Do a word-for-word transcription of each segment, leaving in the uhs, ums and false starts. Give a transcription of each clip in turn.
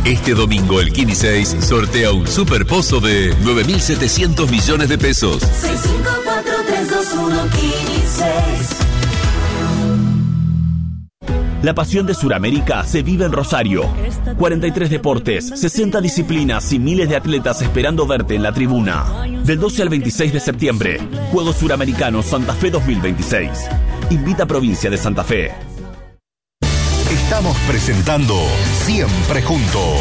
Este domingo el Kini seis sortea un super pozo de nueve mil setecientos millones de pesos. seis cinco cuatro tres dos uno Kini seis. La pasión de Suramérica se vive en Rosario. cuarenta y tres deportes, sesenta disciplinas y miles de atletas esperando verte en la tribuna. Del doce al veintiséis de septiembre, Juegos Suramericanos Santa Fe dos mil veintiséis. Invita a Provincia de Santa Fe. Estamos presentando Siempre Juntos.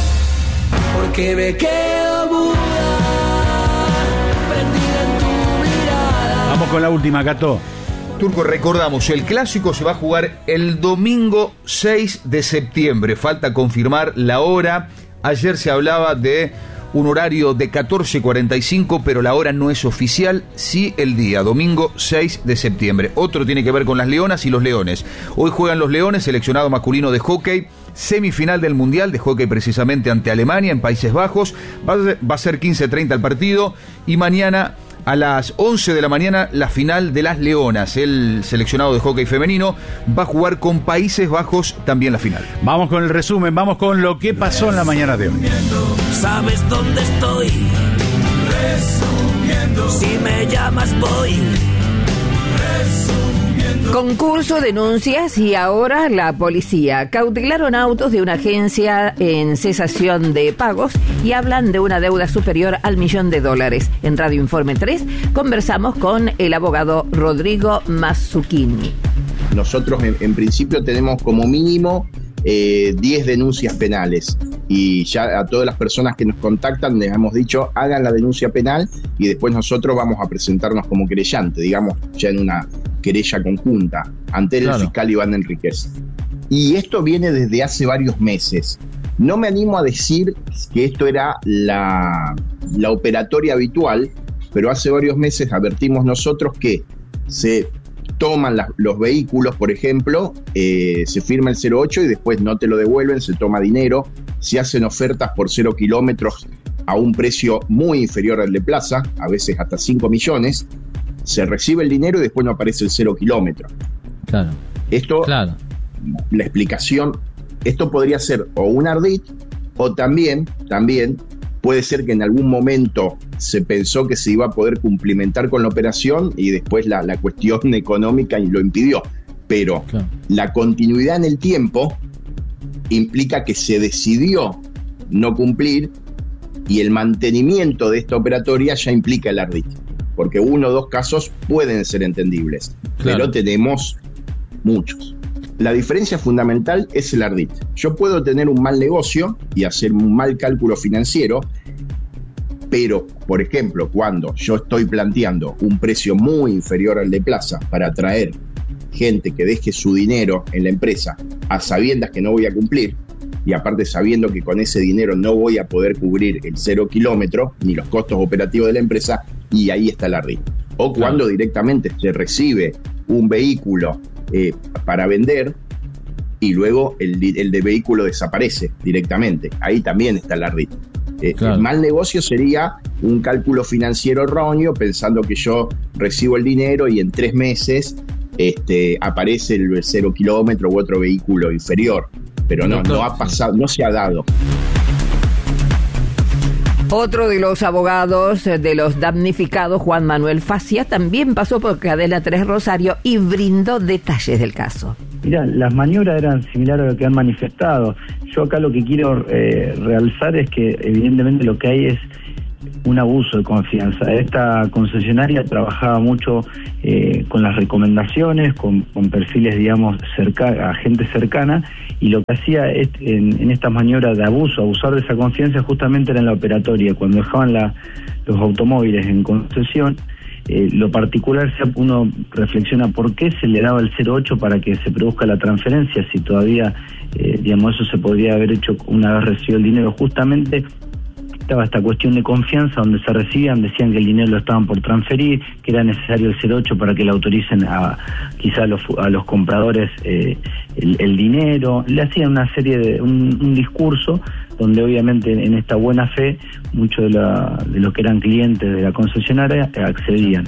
Porque me quedo muda, prendida en tu mirada. Vamos con la última, Cato. Turco, recordamos, el clásico se va a jugar el domingo seis de septiembre. Falta confirmar la hora. Ayer se hablaba de un horario de catorce cuarenta y cinco, pero la hora no es oficial, sí el día, domingo seis de septiembre. Otro tiene que ver con las Leonas y los Leones. Hoy juegan los Leones, seleccionado masculino de hockey, semifinal del Mundial de hockey precisamente ante Alemania en Países Bajos. Va a ser, va a ser quince treinta el partido y mañana a las once de la mañana la final de las Leonas. El seleccionado de hockey femenino va a jugar con Países Bajos también la final. Vamos con el resumen, vamos con lo que pasó en la mañana de hoy. ¿Sabes dónde estoy? Resumiendo. Si me llamas voy. Resumiendo. Concurso, denuncias y ahora la policía. Cautelaron autos de una agencia en cesación de pagos y hablan de una deuda superior al millón de dólares. En Radio Informe tres conversamos con el abogado Rodrigo Mazzuccini. Nosotros en, en principio tenemos como mínimo eh, diez denuncias penales y ya a todas las personas que nos contactan les hemos dicho hagan la denuncia penal y después nosotros vamos a presentarnos como querellante, digamos ya en una querella conjunta ante el claro. fiscal Iván Enríquez. Y esto viene desde hace varios meses. No me animo a decir que esto era la, la operatoria habitual, pero hace varios meses advertimos nosotros que se toman la, los vehículos, por ejemplo, eh, se firma el cero ocho y después no te lo devuelven, se toma dinero, se hacen ofertas por cero kilómetros a un precio muy inferior al de plaza, a veces hasta cinco millones, se recibe el dinero y después no aparece el cero kilómetro. Claro. Esto, claro. La explicación, esto podría ser o un ardid o también, también puede ser que en algún momento se pensó que se iba a poder cumplimentar con la operación y después la, la cuestión económica lo impidió. Pero claro. La continuidad en el tiempo implica que se decidió no cumplir y el mantenimiento de esta operatoria ya implica el ardid. Porque uno o dos casos pueden ser entendibles, claro. Pero tenemos muchos. La diferencia fundamental es el ardid. Yo puedo tener un mal negocio y hacer un mal cálculo financiero, pero, por ejemplo, cuando yo estoy planteando un precio muy inferior al de plaza para atraer gente que deje su dinero en la empresa a sabiendas que no voy a cumplir, y aparte sabiendo que con ese dinero no voy a poder cubrir el cero kilómetro ni los costos operativos de la empresa, y ahí está el ardid. O cuando claro. directamente se recibe un vehículo eh, para vender y luego el, el de vehículo desaparece directamente, ahí también está el ardid. Eh, claro. El mal negocio sería un cálculo financiero erróneo pensando que yo recibo el dinero y en tres meses este, aparece el cero kilómetro u otro vehículo inferior. Pero no, no ha pasado, no se ha dado. Otro de los abogados de los damnificados, Juan Manuel Facia, también pasó por Cadena tres Rosario y brindó detalles del caso. Mirá, las maniobras eran similares a lo que han manifestado. Yo acá lo que quiero eh, realzar es que evidentemente lo que hay es un abuso de confianza. Esta concesionaria trabajaba mucho eh, con las recomendaciones, con, con perfiles, digamos, cerca, a gente cercana, y lo que hacía es, en, en estas maniobras de abuso, abusar de esa confianza, justamente era en la operatoria, cuando dejaban la, los automóviles en concesión. Eh, lo particular, uno reflexiona por qué se le daba el cero ocho para que se produzca la transferencia, si todavía, eh, digamos, eso se podría haber hecho una vez recibido el dinero. Justamente estaba esta cuestión de confianza donde se recibían, decían que el dinero lo estaban por transferir, que era necesario el cero ocho para que le autoricen a quizá a los, a los compradores eh, el, el dinero. Le hacían una serie de un, un discurso donde obviamente en esta buena fe muchos de, la, de los que eran clientes de la concesionaria accedían.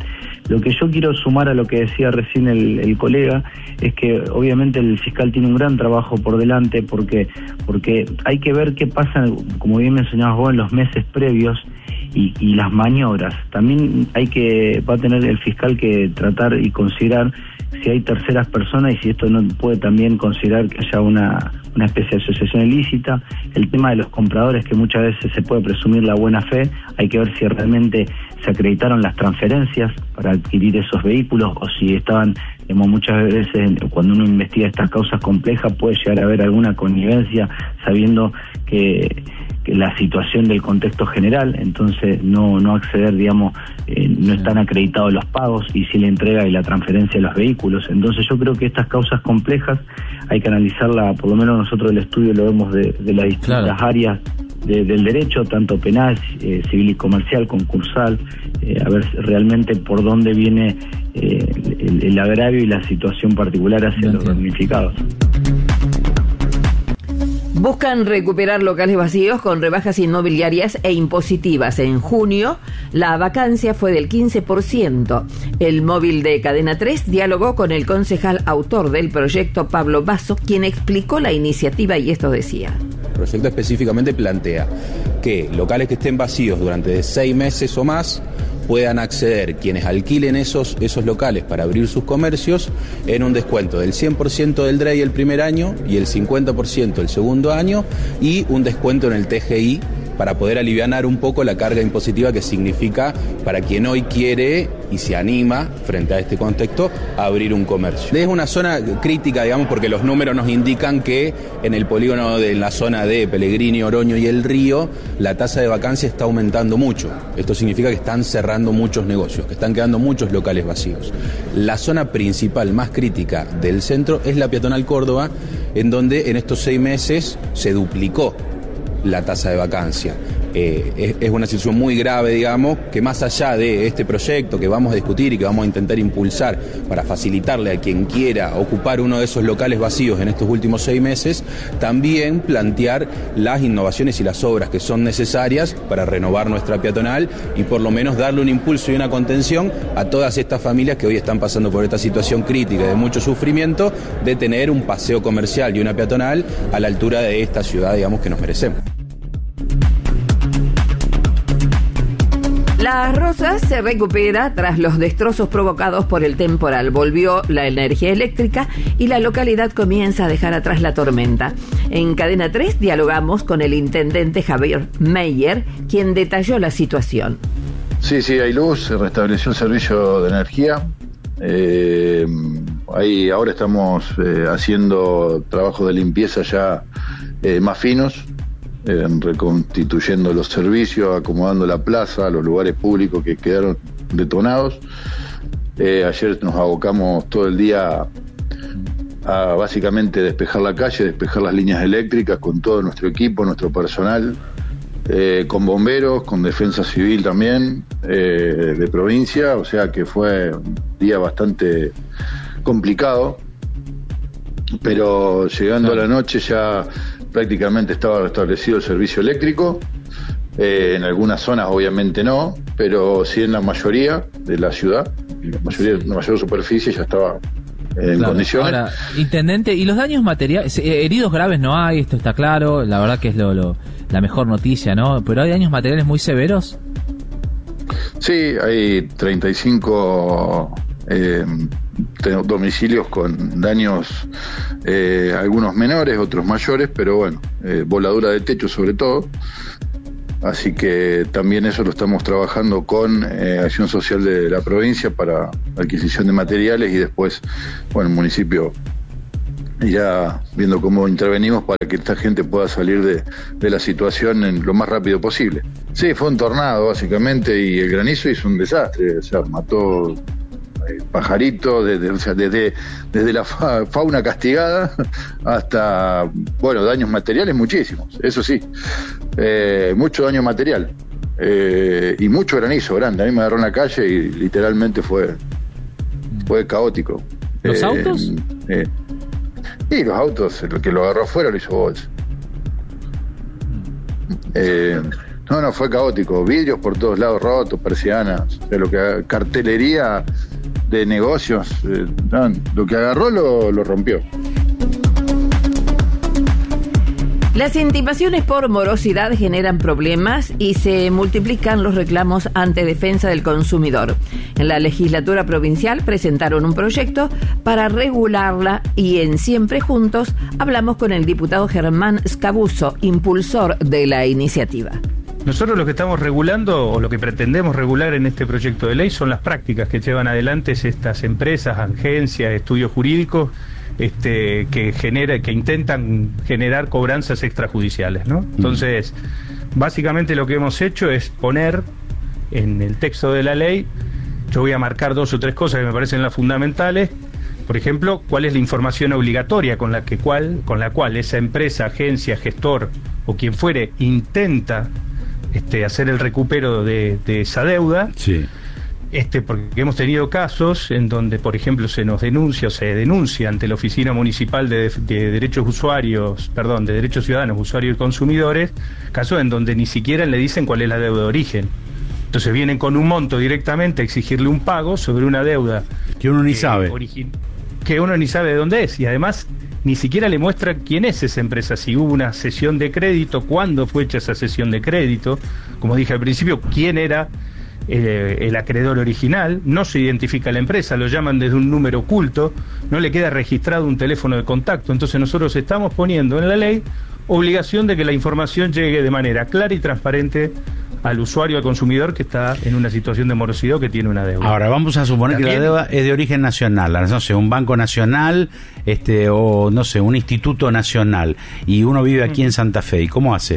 Lo que yo quiero sumar a lo que decía recién el, el colega es que obviamente el fiscal tiene un gran trabajo por delante porque, porque hay que ver qué pasa, como bien mencionabas vos, en los meses previos y, y las maniobras. También hay que, va a tener el fiscal que tratar y considerar si hay terceras personas y si esto no puede también considerar que haya una, una especie de asociación ilícita. El tema de los compradores, que muchas veces se puede presumir la buena fe, hay que ver si realmente se acreditaron las transferencias para adquirir esos vehículos o si estaban, digamos, muchas veces cuando uno investiga estas causas complejas puede llegar a haber alguna connivencia sabiendo que, que la situación del contexto general, entonces no no acceder, digamos, eh, no están acreditados los pagos y si la entrega y la transferencia de los vehículos. Entonces yo creo que estas causas complejas hay que analizarla, por lo menos nosotros el estudio lo vemos de, de las distintas claro. áreas de, del derecho, tanto penal, eh, civil y comercial, concursal, eh, a ver realmente por dónde viene eh, el, el agravio y la situación particular hacia no los damnificados. Buscan recuperar locales vacíos con rebajas inmobiliarias e impositivas. En junio, la vacancia fue del quince por ciento. El móvil de Cadena tres dialogó con el concejal autor del proyecto, Pablo Basso, quien explicó la iniciativa y esto decía. El proyecto específicamente plantea que locales que estén vacíos durante seis meses o más puedan acceder quienes alquilen esos, esos locales para abrir sus comercios en un descuento del cien por ciento del D R E I el primer año y el cincuenta por ciento el segundo año y un descuento en el T G I para poder alivianar un poco la carga impositiva que significa para quien hoy quiere y se anima frente a este contexto a abrir un comercio. Es una zona crítica, digamos, porque los números nos indican que en el polígono de la zona de Pellegrini, Oroño y El Río la tasa de vacancia está aumentando mucho. Esto significa que están cerrando muchos negocios, que están quedando muchos locales vacíos. La zona principal más crítica del centro es la peatonal Córdoba, en donde en estos seis meses se duplicó la tasa de vacancia. Eh, es, es una situación muy grave, digamos, que más allá de este proyecto que vamos a discutir y que vamos a intentar impulsar para facilitarle a quien quiera ocupar uno de esos locales vacíos en estos últimos seis meses, también plantear las innovaciones y las obras que son necesarias para renovar nuestra peatonal y por lo menos darle un impulso y una contención a todas estas familias que hoy están pasando por esta situación crítica de mucho sufrimiento de tener un paseo comercial y una peatonal a la altura de esta ciudad, digamos, que nos merecemos. Las Rosas se recupera tras los destrozos provocados por el temporal. Volvió la energía eléctrica y la localidad comienza a dejar atrás la tormenta. En Cadena tres dialogamos con el intendente Javier Meyer, quien detalló la situación. Sí, sí, hay luz, se restableció el servicio de energía. Eh, ahí ahora estamos eh, haciendo trabajos de limpieza ya eh, más finos. Eh, reconstituyendo los servicios, acomodando la plaza, los lugares públicos que quedaron detonados. Eh, ayer nos abocamos todo el día a básicamente despejar la calle, despejar las líneas eléctricas con todo nuestro equipo, nuestro personal, eh, con bomberos, con defensa civil también, eh, de provincia, o sea que fue un día bastante complicado, pero llegando a la noche ya prácticamente estaba restablecido el servicio eléctrico. Eh, en algunas zonas obviamente no, pero sí en la mayoría de la ciudad, la mayoría, la mayor superficie ya estaba en claro. condiciones. Ahora, intendente, ¿y los daños materiales? Eh, heridos graves no hay, esto está claro, la verdad que es lo, lo la mejor noticia, ¿no? Pero hay daños materiales muy severos. Sí, hay treinta y cinco eh, domicilios con daños, eh, algunos menores, otros mayores, pero bueno, eh, voladura de techo sobre todo. Así que también eso lo estamos trabajando con eh, Acción Social de la provincia para adquisición de materiales y después, bueno, el municipio irá viendo cómo intervenimos para que esta gente pueda salir de, de la situación en lo más rápido posible. Sí, fue un tornado básicamente y el granizo hizo un desastre, o sea, mató pajaritos, desde, o sea, desde, desde la fa, fauna castigada hasta, bueno, daños materiales muchísimos, eso sí, eh, mucho daño material eh, y mucho granizo grande. A mí me agarró en la calle y literalmente fue fue caótico. ¿Los eh, autos? Eh, y los autos, el que lo agarró afuera lo hizo bolsa. Eh, No, no, fue caótico. Vidrios por todos lados rotos, persianas, o sea, lo que cartelería de negocios, eh, no, lo que agarró lo, lo rompió. Las intimaciones por morosidad generan problemas y se multiplican los reclamos ante defensa del consumidor. En la legislatura provincial presentaron un proyecto para regularla y en Siempre Juntos hablamos con el diputado Germán Scabuzzo, impulsor de la iniciativa. Nosotros lo que estamos regulando o lo que pretendemos regular en este proyecto de ley son las prácticas que llevan adelante estas empresas, agencias, estudios jurídicos este, que genera, que intentan generar cobranzas extrajudiciales, ¿no? Entonces, básicamente lo que hemos hecho es poner en el texto de la ley, yo voy a marcar dos o tres cosas que me parecen las fundamentales. Por ejemplo, cuál es la información obligatoria con la que cual, con la cual esa empresa, agencia, gestor o quien fuere intenta Este, hacer el recupero de, de esa deuda. Sí. Este, porque hemos tenido casos en donde, por ejemplo, se nos denuncia o se denuncia ante la Oficina Municipal de, de Derechos Usuarios, perdón, de Derechos Ciudadanos, Usuarios y Consumidores, casos en donde ni siquiera le dicen cuál es la deuda de origen. Entonces vienen con un monto directamente a exigirle un pago sobre una deuda que uno ni sabe. Origi- que uno ni sabe de dónde es, y además ni siquiera le muestra quién es esa empresa, si hubo una cesión de crédito, cuándo fue hecha esa cesión de crédito, como dije al principio, quién era eh, el acreedor original, no se identifica la empresa, lo llaman desde un número oculto, no le queda registrado un teléfono de contacto. Entonces nosotros estamos poniendo en la ley obligación de que la información llegue de manera clara y transparente al usuario, al consumidor que está en una situación de morosidad o que tiene una deuda. Ahora, vamos a suponer También, que la deuda es de origen nacional, no sé, un banco nacional este o, no sé, un instituto nacional, y uno vive aquí en Santa Fe, ¿y cómo hace?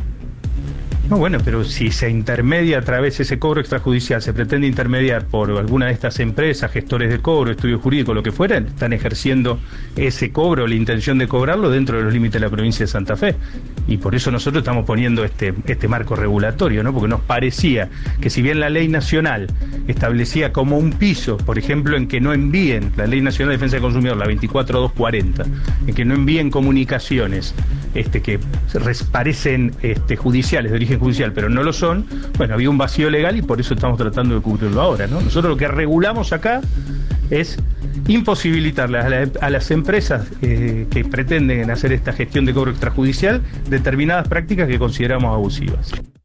No, bueno, pero si se intermedia a través de ese cobro extrajudicial, se pretende intermediar por alguna de estas empresas, gestores de cobro, estudios jurídicos, lo que fuera, están ejerciendo ese cobro, la intención de cobrarlo dentro de los límites de la provincia de Santa Fe. Y por eso nosotros estamos poniendo este, este marco regulatorio, ¿no? Porque nos parecía que si bien la ley nacional establecía como un piso, por ejemplo, en que no envíen, la Ley Nacional de Defensa del Consumidor, la veinticuatro mil doscientos cuarenta, en que no envíen comunicaciones este, que parecen este, judiciales, de origen judicial, pero no lo son, bueno, había un vacío legal y por eso estamos tratando de cubrirlo ahora, ¿no? Nosotros lo que regulamos acá es imposibilitarle a, la, a las empresas eh, que pretenden hacer esta gestión de cobro extrajudicial determinadas prácticas que consideramos abusivas.